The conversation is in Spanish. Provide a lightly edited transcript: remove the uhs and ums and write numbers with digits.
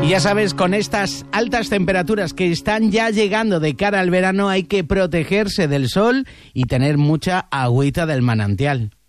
Y ya sabes, con estas altas temperaturas que están ya llegando de cara al verano, hay que protegerse del sol y tener mucha agüita del manantial.